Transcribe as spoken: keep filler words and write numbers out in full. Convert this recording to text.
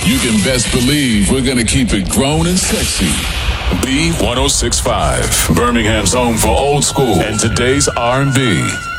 you can best believe we're going to keep it grown and sexy. B one oh six point five, Birmingham's home for old school and today's R and B.